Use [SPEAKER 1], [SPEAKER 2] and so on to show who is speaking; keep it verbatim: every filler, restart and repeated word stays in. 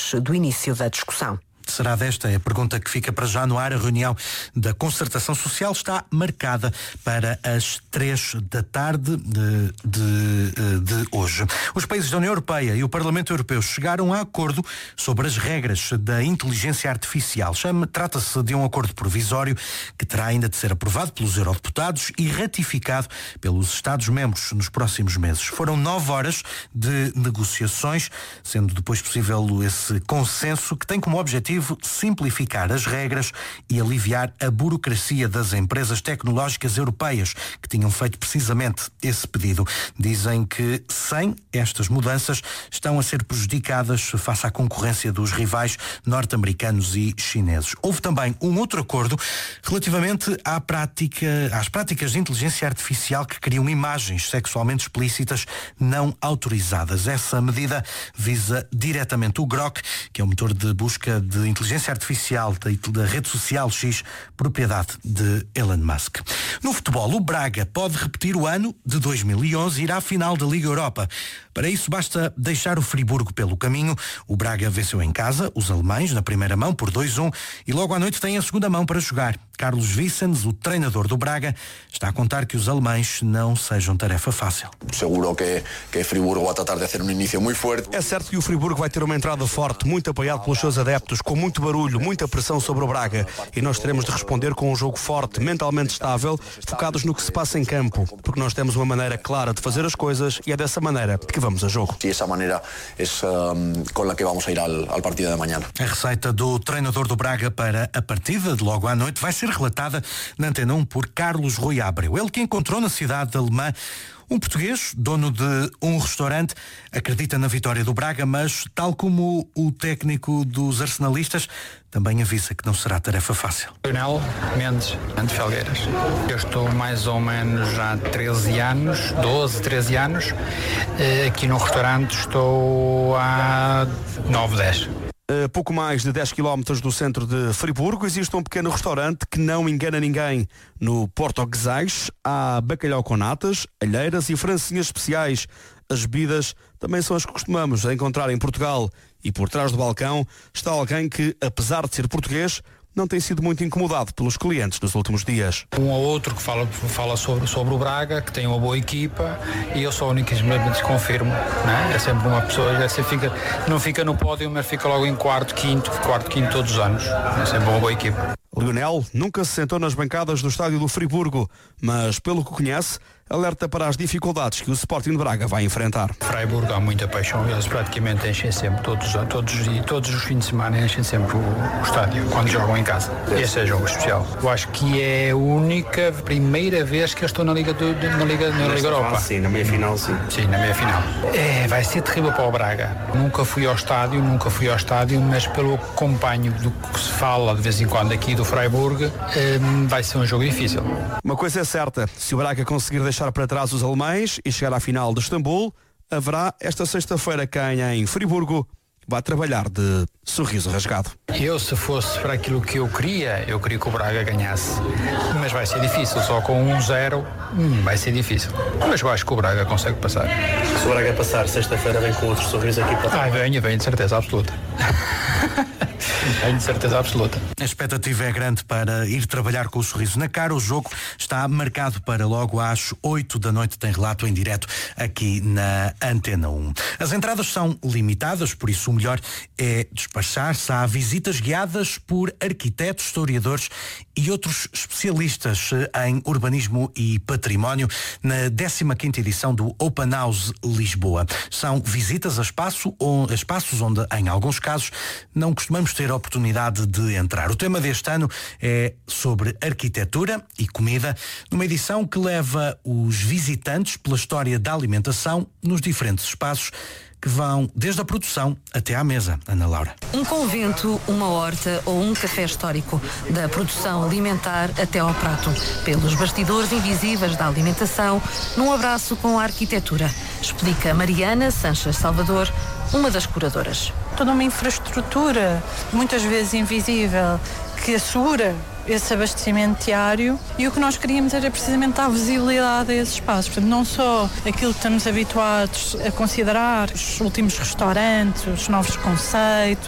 [SPEAKER 1] antes do início da discussão.
[SPEAKER 2] Será desta a pergunta que fica para já no ar. A reunião da Concertação Social está marcada para as três da tarde de, de, de hoje. Os países da União Europeia e o Parlamento Europeu chegaram a acordo sobre as regras da inteligência artificial. Chama, trata-se de um acordo provisório que terá ainda de ser aprovado pelos eurodeputados e ratificado pelos Estados-membros nos próximos meses. Foram nove horas de negociações, sendo depois possível esse consenso que tem como objetivo simplificar as regras e aliviar a burocracia das empresas tecnológicas europeias que tinham feito precisamente esse pedido. Dizem que sem estas mudanças estão a ser prejudicadas face à concorrência dos rivais norte-americanos e chineses. Houve também um outro acordo relativamente à prática, às práticas de inteligência artificial que criam imagens sexualmente explícitas não autorizadas. Essa medida visa diretamente o Grok, que é o motor de busca de inteligência artificial da rede social X, propriedade de Elon Musk. No futebol, o Braga pode repetir o ano de dois mil e onze e ir à final da Liga Europa. Para isso basta deixar o Friburgo pelo caminho. O Braga venceu em casa os alemães na primeira mão por dois a um e logo à noite tem a segunda mão para jogar. Carlos Vicens, o treinador do Braga, está a contar que os alemães não sejam tarefa fácil.
[SPEAKER 3] Seguro que, que Friburgo vai tratar de fazer um início muito forte.
[SPEAKER 4] É certo que o Friburgo vai ter uma entrada forte, muito apoiado pelos seus adeptos, com muito barulho, muita pressão sobre o Braga. E nós teremos de responder com um jogo forte, mentalmente estável, focados no que se passa em campo, porque nós temos uma maneira clara de fazer as coisas e é dessa maneira que vamos a jogo.
[SPEAKER 3] E essa maneira é um, com a que vamos a ir ao, ao partido de amanhã.
[SPEAKER 2] A receita do treinador do Braga para a partida de logo à noite vai ser relatada na Antena um por Carlos Rui Abreu. Ele que encontrou na cidade alemã um português, dono de um restaurante, acredita na vitória do Braga, mas, tal como o técnico dos arsenalistas, também avisa que não será tarefa fácil.
[SPEAKER 5] Leonel Mendes, de Felgueiras. Eu estou mais ou menos já há treze anos, doze, treze anos. Aqui no restaurante estou há nove, dez.
[SPEAKER 4] A pouco mais de dez quilómetros do centro de Friburgo existe um pequeno restaurante que não engana ninguém. No Portuguesais há bacalhau com natas, alheiras e francesinhas especiais. As bebidas também são as que costumamos encontrar em Portugal. E por trás do balcão está alguém que, apesar de ser português, não tem sido muito incomodado pelos clientes nos últimos dias.
[SPEAKER 5] Um ou outro que fala, fala sobre, sobre o Braga, que tem uma boa equipa, e eu sou o único que desconfirmo, não é? É sempre uma pessoa, é sempre fica, não fica no pódio, mas fica logo em quarto, quinto, quarto, quinto todos os anos. É sempre uma boa equipa.
[SPEAKER 4] Leonel nunca se sentou nas bancadas do estádio do Friburgo, mas pelo que conhece, alerta para as dificuldades que o Sporting de Braga vai enfrentar.
[SPEAKER 5] Freiburg há muita paixão, eles praticamente enchem sempre, todos, todos, todos os fins de semana enchem sempre o, o estádio, quando jogam em casa. Esse é jogo especial. Eu acho que é a única, primeira vez que eu estou na Liga, do, na Liga, na Liga Europa.
[SPEAKER 4] Sim, na meia-final, sim.
[SPEAKER 5] Sim, na meia-final. É, vai ser terrível para o Braga. Nunca fui ao estádio, nunca fui ao estádio, mas pelo acompanho do que se fala de vez em quando aqui do Freiburg, um, vai ser um jogo difícil.
[SPEAKER 4] Uma coisa é certa, se o Braga conseguir deixar para trás os alemães e chegar à final de Istambul, haverá esta sexta-feira quem em Friburgo vai trabalhar de sorriso rasgado.
[SPEAKER 5] Eu, se fosse para aquilo que eu queria, eu queria que o Braga ganhasse. Mas vai ser difícil, só com um zero hum, vai ser difícil. Mas eu acho que o Braga consegue passar.
[SPEAKER 6] Se o Braga passar, sexta-feira vem com outro sorriso aqui para...
[SPEAKER 5] Ah, venho, venho, de certeza absoluta. Tenho de certeza absoluta.
[SPEAKER 2] A expectativa é grande para ir trabalhar com o sorriso na cara. O jogo está marcado para logo às oito da noite. Tem relato em direto aqui na Antena um. As entradas são limitadas, por isso o melhor é despachar-se. Há visitas guiadas por arquitetos, historiadores e outros especialistas em urbanismo e património na décima quinta edição do Open House Lisboa. São visitas a, espaço, a espaços onde, em alguns casos, não costumamos ter a oportunidade de entrar. O tema deste ano é sobre arquitetura e comida, numa edição que leva os visitantes pela história da alimentação nos diferentes espaços que vão desde a produção até à mesa. Ana Laura.
[SPEAKER 1] Um convento, uma horta ou um café histórico, da produção alimentar até ao prato, pelos bastidores invisíveis da alimentação, num abraço com a arquitetura, explica Mariana Sanches Salvador, uma das curadoras.
[SPEAKER 7] Toda uma infraestrutura, muitas vezes invisível, que assegura esse abastecimento diário, e o que nós queríamos era precisamente dar visibilidade a esses espaços. Portanto, não só aquilo que estamos habituados a considerar, os últimos restaurantes, os novos conceitos,